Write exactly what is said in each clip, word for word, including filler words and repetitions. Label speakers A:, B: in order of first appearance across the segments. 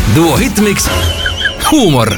A: Duo Hitmix huumor.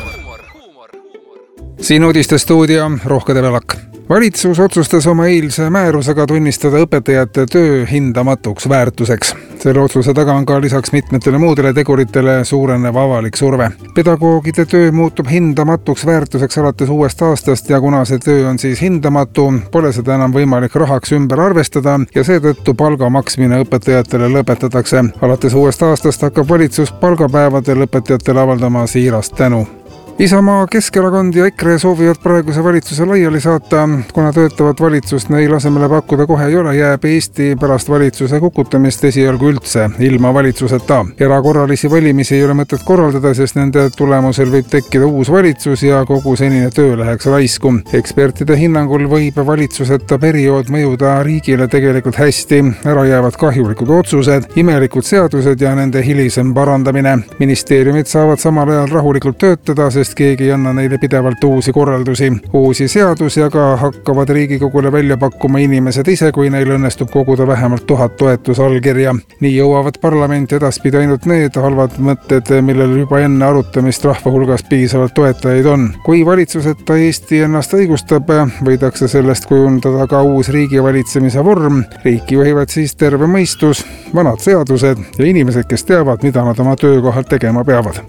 B: Siin uudistestuudio Rohkede Velak. Valitsus otsustas oma eilse määrusega tunnistada õpetajate töö hindamatuks väärtuseks. Selle otsuse taga on ka lisaks mitmetele muudele teguritele suurenev avalik surve. Pedagoogide töö muutub hindamatuks väärtuseks alates uuest aastast ja kuna see töö on siis hindamatu, pole seda enam võimalik rahaks ümber arvestada ja seetõttu palga maksmine õpetajatele lõpetatakse. Alates uuest aastast hakkab valitsus palgapäevadel õpetajatele avaldama siirast tänu. Isamaa, Keskerakond ja EKRE soovivad praeguse valitsuse laiali saata, kuna töötavat valitsust neil asemele pakkuda kohe ei ole, jääb Eesti pärast valitsuse kukutamist esialgu üldse ilma valitsuseta. Erakorralisi valimisi ei ole mõtet korraldada, sest nende tulemusel võib tekkida uus valitsus ja kogu senine töö läheks raisku. Ekspertide hinnangul võib valitsuseta periood mõjuda riigile tegelikult hästi, ära jäävad kahjulikud otsused, imelikud seadused ja nende hilisem parandamine. Ministeeriumid saavad samal ajal rahulikult töötada, sest keegi ei anna neile pidevalt uusi korraldusi. Uusi seadusi aga hakkavad Riigikogule välja pakkuma inimesed ise, kui neil õnnestub koguda vähemalt tuhat toetusallkirja. Nii jõuavad parlamenti edaspidi ainult need halvad mõtted, millel juba enne arutamist rahva hulgas piisavalt toetajaid on. Kui valitsuseta Eesti ennast õigustab, võidakse sellest kujundada ka uus riigivalitsemise vorm. Riiki juhivad siis terve mõistus, vanad seadused ja inimesed, kes teavad, mida nad oma töökohalt tegema peavad.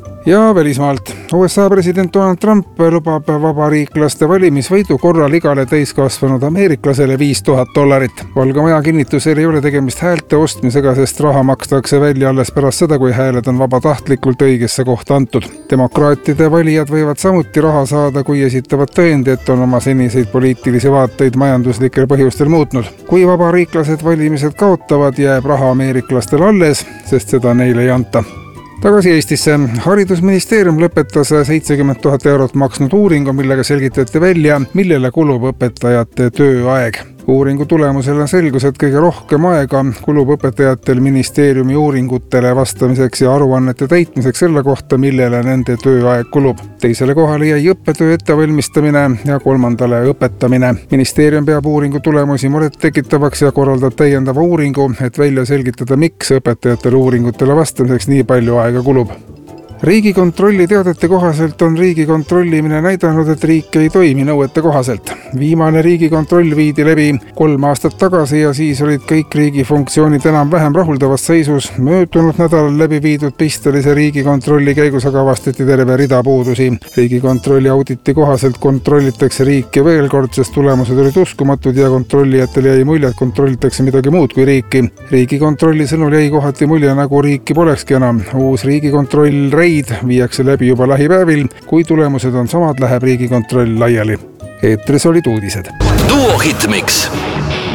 B: Ja välismaalt. U S A president Donald Trump lubab vabariiklaste valimisvõidu korral igale täiskasvanud ameeriklasele viis tuhat dollarit. Valge Maja kinnitusel ei ole tegemist häälte ostmisega, sest raha makstakse välja alles pärast seda, kui hääled on vabatahtlikult õigesse kohta antud. Demokraatide valijad võivad samuti raha saada, kui esitavad tõendi, et on oma seniseid poliitilisi vaateid majanduslikel põhjustel muutnud. Kui vabariiklased valimised kaotavad, jääb raha ameeriklastel alles, sest seda neile ei anta. Tagasi Eestisse. Haridusministeerium lõpetas seitsekümmend tuhat eurot maksnud uuringu, millega selgitati välja, millele kulub õpetajate tööaeg. Uuringu tulemusel selgus, et kõige rohkem aega kulub õpetajatel ministeeriumi uuringutele vastamiseks ja aruannete täitmiseks selle kohta, millele nende tööaeg kulub. Teisele kohale jäi õppetöö ettevalmistamine ja kolmandale õpetamine. Ministeerium peab uuringu tulemusi muret tekitavaks ja korraldab täiendava uuringu, et välja selgitada, miks õpetajatel uuringutele vastamiseks nii palju aega kulub. Riigikontrolli teadete kohaselt on riigi kontrollimine näidanud, et riik ei toimi nõuete kohaselt. Viimane riigikontroll viidi läbi kolm aastat tagasi ja siis olid kõik riigi funktsioonid enam vähem rahuldavas seisus. Möödunud nädalal läbi viidud pistelise riigikontrolli käigus aga avastati terve rida puudusi. Riigikontrolli auditi kohaselt kontrollitakse riiki veel kord, sest tulemused olid uskumatud ja kontrollijatel jäi mulje, et kontrollitakse midagi muud kui riiki. Riigikontrolli sõnul jäi kohati mulje, nagu riiki polekski enam. Uus riigikontroll Rei viiakse läbi juba lähipäevil. Kui tulemused on samad, läheb riigikontroll laiali. Eetris olid uudised.
A: Duo Hitmix.